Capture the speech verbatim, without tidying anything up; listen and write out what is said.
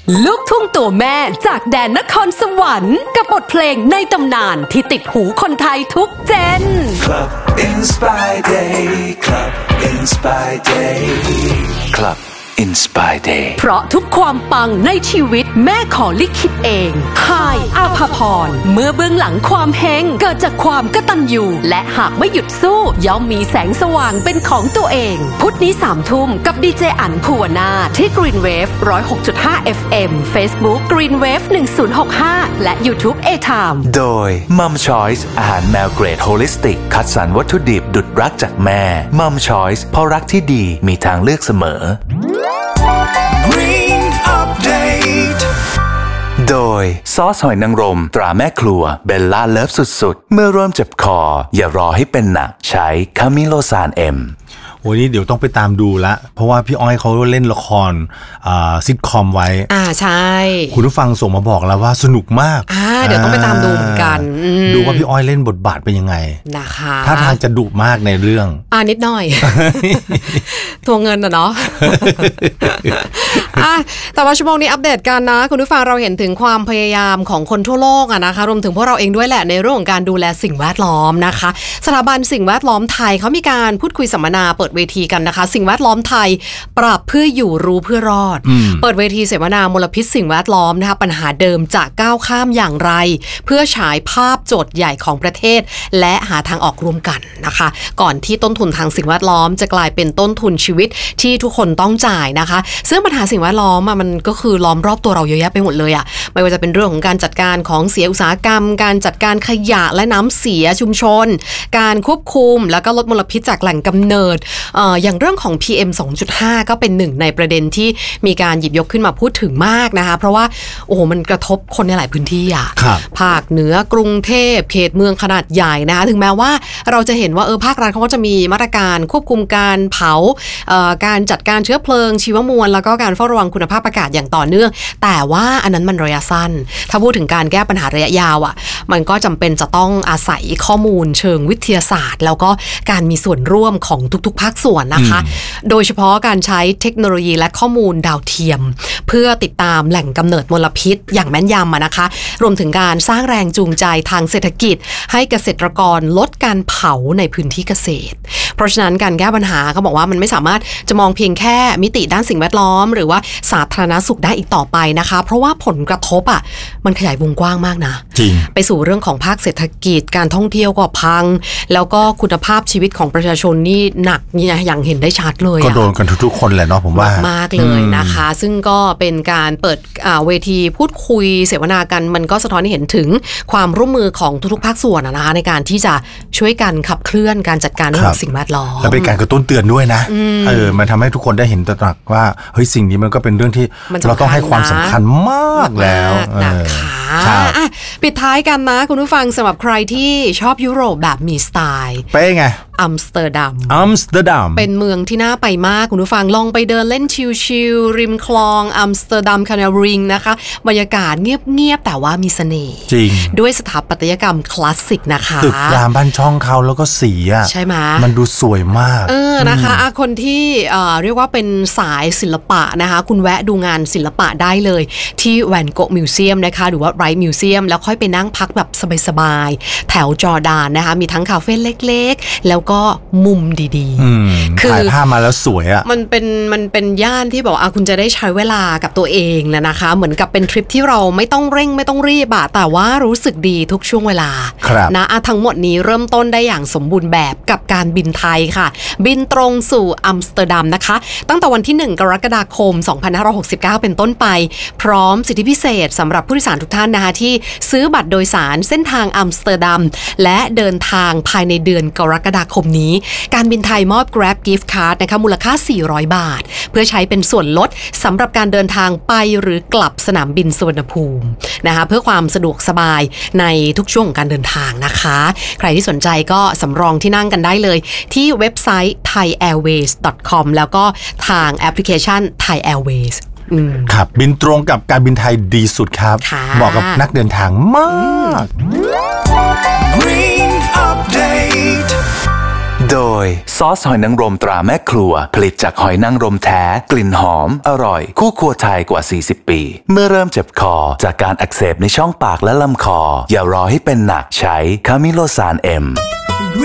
ลูกทุ่งตัวแม่จากแดนนครสวรรค์กับบทเพลงในตำนานที่ติดหูคนไทยทุกเจน Club Inspire Day Club Inspire Day Club Inspire Day เพราะทุกความปังในชีวิตแม่ขอลิขิตเองฮายอาภาพรเมื่อเบื้องหลังความเฮงเกิดจากความกตัญญูและหากไม่หยุดสู้ย่อมมีแสงสว่างเป็นของตัวเองพุธนี้สามทุ่มกับดีเจอั๋นภูวนาที่ Green Wave หนึ่งร้อยหกจุดห้า เอฟ เอ็ม Facebook Green Wave หนึ่งศูนย์หกห้าและ YouTube A-Time โดย Mum Choice อาหารแมวเกรดโฮลิสติกคัดสรรวัตถุดิบดุจรักจากแม่ Mum Choice เพราะรักที่ดีมีทางเลือกเสมอ Green Update โดยซอสหอยนางรมตราแม่ครัวเบลล่าเลิฟสุดๆเมื่อเริ่มเจ็บคออย่ารอให้เป็นหนักใช้คามิโลซานเอ็มโอ้ยนี่เดี๋ยวต้องไปตามดูละเพราะว่าพี่อ้อยเขาเล่นละครอ่าซิทคอมไว้อ่าใช่คุณผู้ฟังส่งมาบอกแล้วว่าสนุกมากอ่าเดี๋ยวต้องไปตามดูเหมือนกันดูว่าพี่อ้อยเล่นบทบาทเป็นยังไงนะคะถ้าทางจะดุมากในเรื่องอ่านิดหน่อย ทวงเงินอ่ะเนาะ อ่ะแต่ว่าชั่วโมงนี้อัปเดตกันนะคุณผู้ฟังเราเห็นถึงความพยายามของคนทั่วโลกอ่ะนะคะรวมถึงพวกเราเองด้วยแหละในเรื่องของการดูแลสิ่งแวดล้อมนะคะสถาบันสิ่งแวดล้อมไทยเขามีการพูดคุยสัมมนาเปิดเวทีกันนะคะสิ่งแวดล้อมไทยปรับเพื่ออยู่รู้เพื่อรอดเปิดเวทีเสวนามลพิษสิ่งแวดล้อมนะคะปัญหาเดิมจะก้าวข้ามอย่างไรเพื่อฉายภาพโจทย์ใหญ่ของประเทศและหาทางออกร่วมกันนะคะก่อนที่ต้นทุนทางสิ่งแวดล้อมจะกลายเป็นต้นทุนชีวิตที่ทุกคนต้องจ่ายนะคะซึ่งปัญหาสิ่งแวดล้อมมันก็คือล้อมรอบตัวเราเยอะแยะไปหมดเลยอ่ะไม่ว่าจะเป็นเรื่องของการจัดการของเสียอุตสาหกรรมการจัดการขยะและน้ำเสียชุมชนการควบคุมแล้วก็ลดมลพิษจากแหล่งกำเนิด เอ่อ อย่างเรื่องของ พี เอ็ม สองจุดห้า ก็เป็นหนึ่งในประเด็นที่มีการหยิบยกขึ้นมาพูดถึงมากนะคะเพราะว่าโอ้โหมันกระทบคนในหลายพื้นที่อ่ะภาคเหนือกรุงเทพเขตเมืองขนาดใหญ่นะคะถึงแม้ว่าเราจะเห็นว่าเออภาครัฐเขาก็จะมีมาตรการควบคุมการเผาเอ่อการจัดการเชื้อเพลิงชีวมวลแล้วก็การเฝ้าระวังคุณภาพอากาศอย่างต่อเนื่องแต่ว่าอันนั้นมันระยะสั้นถ้าพูดถึงการแก้ปัญหาระยะยาวอ่ะมันก็จำเป็นจะต้องอาศัยข้อมูลเชิงวิทยาศาสตร์แล้วก็การมีส่วนร่วมของทุกๆภาคส่วนนะคะโดยเฉพาะการใช้เทคโนโลยีและข้อมูลดาวเทียมเพื่อติดตามแหล่งกำเนิดมลพิษอย่างแม่นยำนะคะรวมถึงการสร้างแรงจูงใจทางเศรษฐกิจให้เกษตรกรลดการเผาในพื้นที่เกษตรเพราะฉะนั้นการแก้ปัญหาเขาบอกว่ามันไม่สามารถจะมองเพียงแค่มิติด้านสิ่งแวดล้อมหรือว่าสาธารณสุขได้อีกต่อไปนะคะเพราะว่าผลกระทบอ่ะมันขยายวงกว้างมากนะจริงไปสู่เรื่องของภาคเศรษฐกิจการท่องเที่ยวก็พังแล้วก็คุณภาพชีวิตของประชาชนนี่หนักอย่างเห็นได้ชัดเลยก็โดนกันทุกๆคนแหละเนาะผมว่ามากเลยนะคะซึ่งก็เป็นการเปิดเวทีพูดคุยเสวนากันมันก็สะท้อนให้เห็นถึงความร่วมมือของทุกๆภาคส่วนนะคะในการที่จะช่วยกันขับเคลื่อนการจัดการเรื่องสิ่งแวดล้อมและเป็นการกระตุ้นเตือนด้วยนะเออมันทำให้ทุกคนได้เห็นตระหนักว่าเฮ้ยสิ่งนี้มันก็เป็นเรื่องที่เราต้องให้ความสำคัญมากแล้วนะคะปิดท้ายกันนะคุณผู้ฟังสำหรับใครที่ชอบยุโรปแบบมีสไตล์ไปไงอัมสเตอร์ดัมอัมสเตอร์ดัมเป็นเมืองที่น่าไปมากคุณผู้ฟังลองไปเดินเล่นชิลๆริมคลองอัมสเตอร์ดัมคานาริงนะคะบรรยากาศเงียบๆแต่ว่ามีเสน่ห์จริงด้วยสถาปัตยกรรมคลาสสิกนะคะตึกรามบ้านช่องเขาแล้วก็สีอ่ะใช่ไหมมันดูสวยมากเออนะคะอ่ะคนที่เอ่อเรียกว่าเป็นสายศิลปะนะคะคุณแวะดูงานศิลปะได้เลยที่แวนโกะมิวเซียมนะคะหรือว่าไรท์มิวเซียมแล้วค่อยไปนั่งพักแบบสบายๆแถวจอร์ดานนะคะมีทั้งคาเฟ่เล็กๆแล้วก็มุมดีๆคือถ่ายภาพมาแล้วสวยอ่ะมันเป็นมันเป็นย่านที่บอกอ่ะคุณจะได้ใช้เวลากับตัวเองแล้วนะคะเหมือนกับเป็นทริปที่เราไม่ต้องเร่งไม่ต้องรีบอะแต่ว่ารู้สึกดีทุกช่วงเวลานะอ่ะทั้งหมดนี้เริ่มต้นได้อย่างสมบูรณ์แบบกับการบินไทยค่ะบินตรงสู่อัมสเตอร์ดัมนะคะตั้งแต่วันที่หนึ่งกรกฎาคมสองพันห้าร้อยหกสิบเก้าเป็นต้นไปพร้อมสิทธิพิเศษสำหรับผู้โดยสารทุกท่านนะคะที่ซื้อบัตรโดยสารเส้นทางอัมสเตอร์ดัมและเดินทางภายในเดือนกรกฎาคมนี้การบินไทยมอบ Grab Gift Card นะคะมูลค่าสี่ร้อยบาทเพื่อใช้เป็นส่วนลดสำหรับการเดินทางไปหรือกลับสนามบินสุวรรณภูมินะคะเพื่อความสะดวกสบายในทุกช่วงของการเดินทางนะคะใครที่สนใจก็สำรองที่นั่งกันได้เลยที่เว็บไซต์ ไทยแอร์เวย์ส ดอท คอม แล้วก็ทางแอปพลิเคชัน Thai Airways ครับบินตรงกับการบินไทยดีสุดครับเหมาะกับนักเดินทางมาก Green Update โดยซอสหอยนางรมตราแม่ครัวผลิตจากหอยนางรมแท้กลิ่นหอมอร่อยคู่ครัวไทยกว่าสี่สิบปีเมื่อเริ่มเจ็บคอจากการอักเสบในช่องปากและลำคออย่ารอให้เป็นหนักใช้คามิโลซานเอ็ม